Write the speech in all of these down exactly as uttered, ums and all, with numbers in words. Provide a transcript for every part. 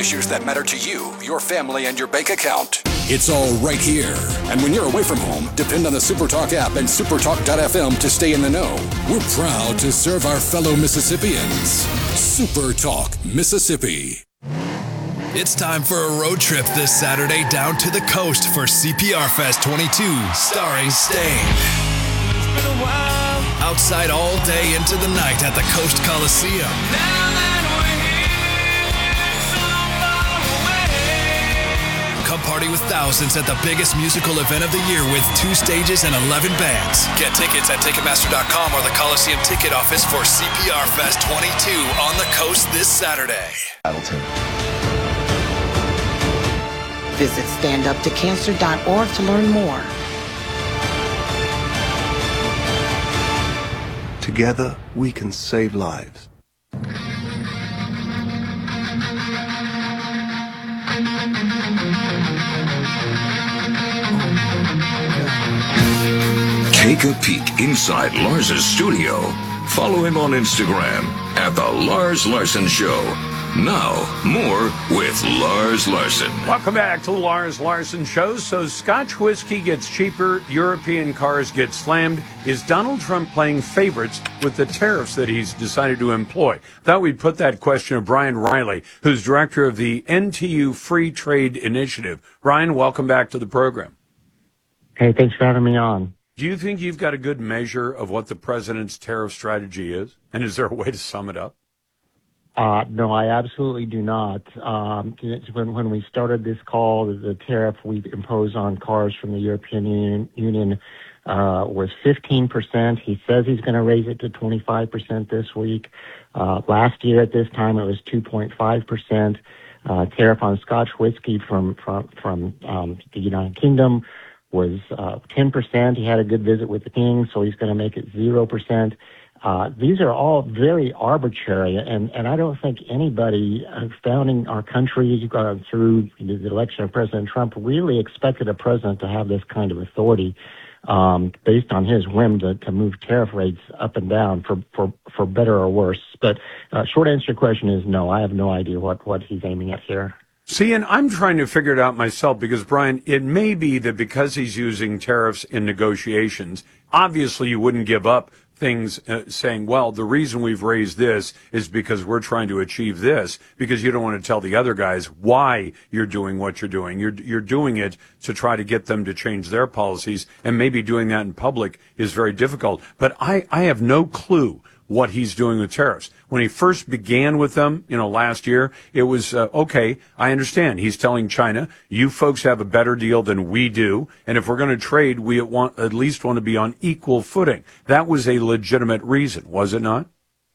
issues that matter to you, your family, and your bank account. It's all right here. And when you're away from home, depend on the SuperTalk app and supertalk dot f m to stay in the know. We're proud to serve our fellow Mississippians. SuperTalk Mississippi. It's time for a road trip this Saturday down to the coast for C P R Fest twenty-two, starring Staind. It's been a while. Outside all day into the night at the Coast Coliseum. Now that we're here, so far away. Come party with thousands at the biggest musical event of the year with two stages and eleven bands. Get tickets at Ticketmaster dot com or the Coliseum Ticket Office for C P R Fest twenty-two on the coast this Saturday. Hamilton. Visit stand up to cancer dot org to learn more. Together, we can save lives. Take a peek inside Lars's studio. Follow him on Instagram at The Lars Larson Show. Now, more with Lars Larson. Welcome back to the Lars Larson Show. So Scotch whiskey gets cheaper, European cars get slammed. Is Donald Trump playing favorites with the tariffs that he's decided to employ? Thought we'd put that question to Brian Riley, who's director of the N T U Free Trade Initiative. Brian, welcome back to the program. Hey, thanks for having me on. Do you think you've got a good measure of what the president's tariff strategy is? And is there a way to sum it up? Uh, no, I absolutely do not. Um, when, when we started this call, the tariff we imposed on cars from the European Union, Union uh, was fifteen percent. He says he's going to raise it to twenty-five percent this week. Uh, last year at this time, it was two point five percent. Uh, tariff on Scotch whiskey from, from, from um, the United Kingdom was uh, ten percent. He had a good visit with the king, so he's going to make it zero percent. Uh, these are all very arbitrary, and, and I don't think anybody uh, founding our country uh, through the election of President Trump really expected a president to have this kind of authority um, based on his whim to, to move tariff rates up and down for, for, for better or worse. But uh, short answer to your question is no, I have no idea what, what he's aiming at here. See, and I'm trying to figure it out myself because, Brian, it may be that because he's using tariffs in negotiations, obviously you wouldn't give up things uh, saying, well, the reason we've raised this is because we're trying to achieve this, because you don't want to tell the other guys why you're doing what you're doing. You're, you're doing it to try to get them to change their policies, and maybe doing that in public is very difficult. But I, I have no clue what he's doing with tariffs. When he first began with them, you know, last year, it was, uh, okay, I understand. He's telling China, you folks have a better deal than we do, and if we're going to trade, we want, at least want to be on equal footing. That was a legitimate reason, was it not?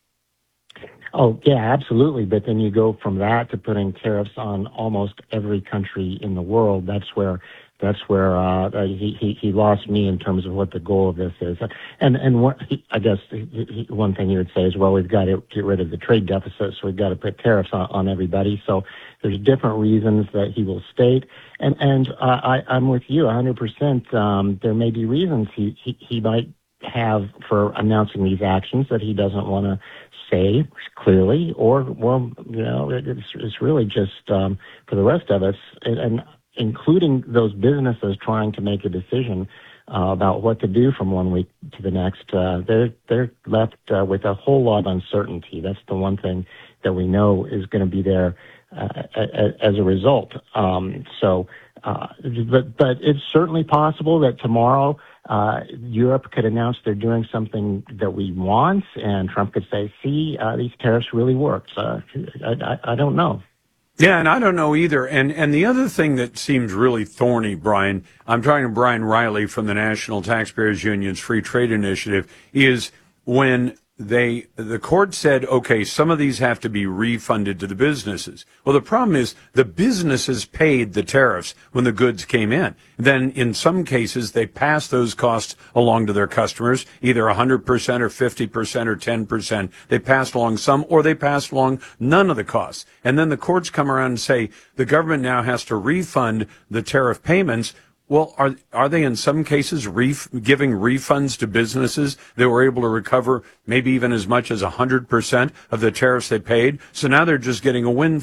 Oh, yeah, absolutely. But then you go from that to putting tariffs on almost every country in the world. That's where That's where uh, he, he he lost me in terms of what the goal of this is. And and what he, I guess he, he, one thing he would say is, well, we've got to get rid of the trade deficit, so we've got to put tariffs on, on everybody. So there's different reasons that he will state. And and uh, I, I'm with you one hundred percent. Um, there may be reasons he, he, he might have for announcing these actions that he doesn't want to say clearly, or, well, you know, it's, it's really just um, for the rest of us. And, and including those businesses trying to make a decision uh, about what to do from one week to the next, uh, they're they're left uh, with a whole lot of uncertainty. That's the one thing that we know is going to be there uh, as a result. Um, so, uh, but but it's certainly possible that tomorrow uh, Europe could announce they're doing something that we want, and Trump could say, "See, uh, these tariffs really worked." Uh, I, I, I don't know. Yeah, and I don't know either. And and the other thing that seems really thorny, Brian, I'm talking to Brian Riley from the National Taxpayers Union's Free Trade Initiative, is when they the court said, okay, some of these have to be refunded to the businesses. Well, the problem is the businesses paid the tariffs when the goods came in. Then in some cases, they pass those costs along to their customers, either one hundred percent or fifty percent or ten percent. They passed along some, or they passed along none of the costs. And then the courts come around and say the government now has to refund the tariff payments. Well, are are they in some cases ref, giving refunds to businesses that were able to recover maybe even as much as one hundred percent of the tariffs they paid? So now they're just getting a windfall.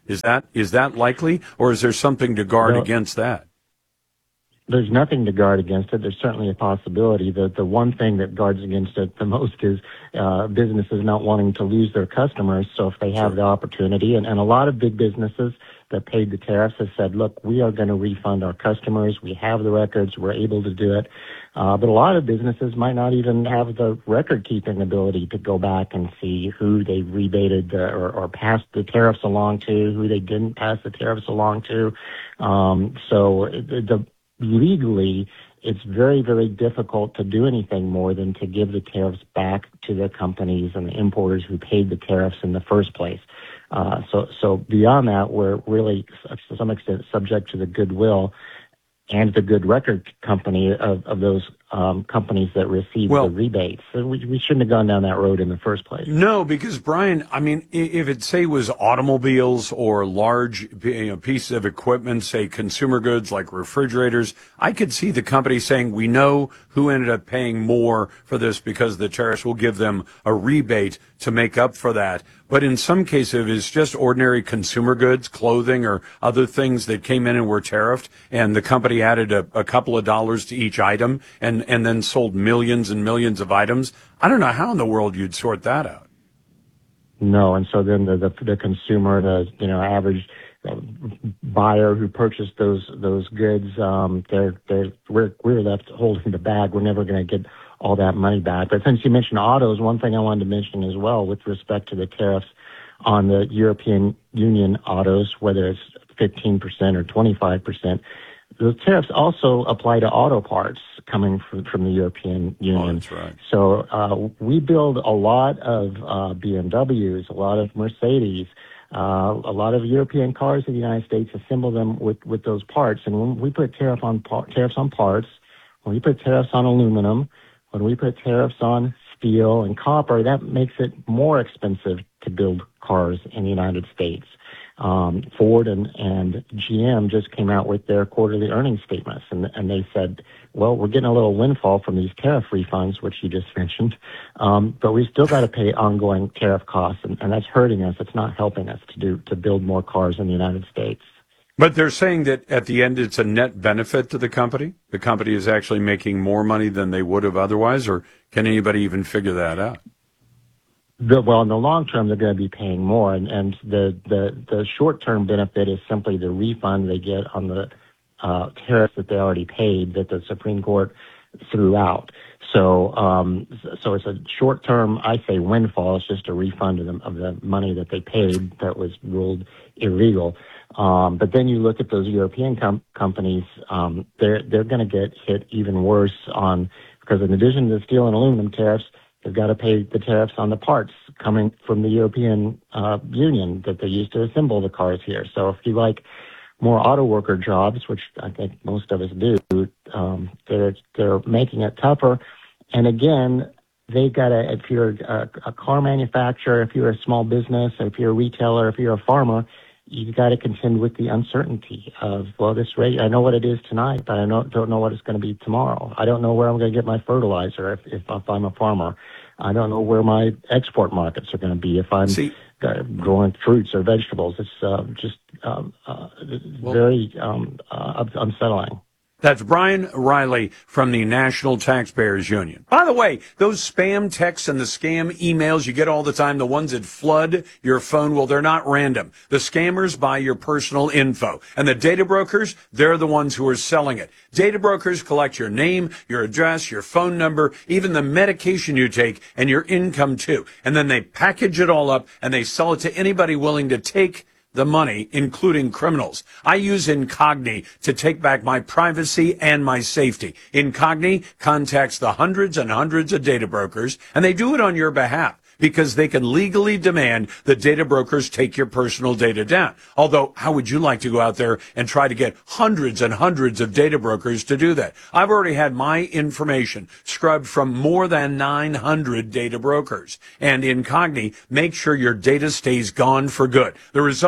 Is that is that likely, or is there something to guard No. against that? There's nothing to guard against it. There's certainly a possibility. The the one thing that guards against it the most is uh, businesses not wanting to lose their customers. So if they have the opportunity, and, and a lot of big businesses that paid the tariffs have said, look, we are going to refund our customers. We have the records. We're able to do it. Uh, but a lot of businesses might not even have the record-keeping ability to go back and see who they rebated uh, or, or passed the tariffs along to, who they didn't pass the tariffs along to. Um, so the, the legally, it's very, very difficult to do anything more than to give the tariffs back to the companies and the importers who paid the tariffs in the first place. Uh, so, so beyond that, we're really, to some extent, subject to the goodwill and the good record company of, of those um, companies that receive Well, the rebates. So we, we shouldn't have gone down that road in the first place. No, because Brian, I mean, i- if it say was automobiles or large you know, pieces of equipment, say consumer goods like refrigerators, I could see the company saying, we know who ended up paying more for this because the tariffs will give them a rebate to make up for that. But in some cases, if it's just ordinary consumer goods, clothing or other things that came in and were tariffed, and the company added a, a couple of dollars to each item and, and then sold millions and millions of items, I don't know how in the world you'd sort that out. No, and so then the the, the consumer, the you know average uh, buyer who purchased those those goods, um, they're they're we're we're left holding the bag. We're never going to get all that money back. But since you mentioned autos, one thing I wanted to mention as well with respect to the tariffs on the European Union autos, whether it's fifteen percent or twenty-five percent, those tariffs also apply to auto parts coming from, from the European Union. Oh, that's right. So uh, we build a lot of uh, B M Ws, a lot of Mercedes, uh, a lot of European cars in the United States, assemble them with, with those parts. And when we put tariff on par- tariffs on parts, when we put tariffs on aluminum, when we put tariffs on steel and copper, that makes it more expensive to build cars in the United States. Um, Ford and, and G M just came out with their quarterly earnings statements, and, and they said, well, we're getting a little windfall from these tariff refunds, which you just mentioned, um, but we still got to pay ongoing tariff costs, and, and that's hurting us. It's not helping us to do to build more cars in the United States. But they're saying that at the end it's a net benefit to the company? The company is actually making more money than they would have otherwise, or can anybody even figure that out? The, well, in the long term, they're going to be paying more, and, and the, the, the short-term benefit is simply the refund they get on the uh, tariffs that they already paid that the Supreme Court threw out. So, um, so it's a short-term, I say, windfall. It's just a refund of the, of the money that they paid that was ruled illegal. Um, but then you look at those European com- companies, um, they're they're going to get hit even worse on because in addition to the steel and aluminum tariffs, they've got to pay the tariffs on the parts coming from the European uh, Union that they use to assemble the cars here. So if you like more auto worker jobs, which I think most of us do, um, they're they're making it tougher. And again, they got to, if you're a, a car manufacturer, if you're a small business, if you're a retailer, if you're a farmer, you've got to contend with the uncertainty of, well, this rate, I know what it is tonight, but I know, don't know what it's going to be tomorrow. I don't know where I'm going to get my fertilizer if, if, if I'm a farmer. I don't know where my export markets are going to be if I'm See, uh, growing fruits or vegetables. It's uh, just um, uh, well, very um, uh, unsettling. That's Brian Riley from the National Taxpayers Union. By the way, those spam texts and the scam emails you get all the time, the ones that flood your phone, well, they're not random. The scammers buy your personal info. And the data brokers, they're the ones who are selling it. Data brokers collect your name, your address, your phone number, even the medication you take, and your income too. And then they package it all up and they sell it to anybody willing to take the money, including criminals. I use Incogni to take back my privacy and my safety. Incogni contacts the hundreds and hundreds of data brokers, and they do it on your behalf because they can legally demand that data brokers take your personal data down. Although, how would you like to go out there and try to get hundreds and hundreds of data brokers to do that? I've already had my information scrubbed from more than nine hundred data brokers. And Incogni makes sure your data stays gone for good. The result?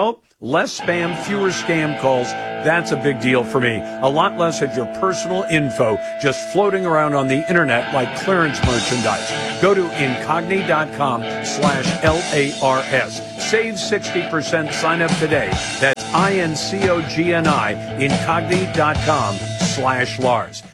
less spam, fewer scam calls. That's a big deal for me. A lot less of your personal info just floating around on the internet like clearance merchandise. Go to incogni.com slash L-A-R-S. Save sixty percent. Sign up today. That's I N C O G N I, incogni.com slash Lars.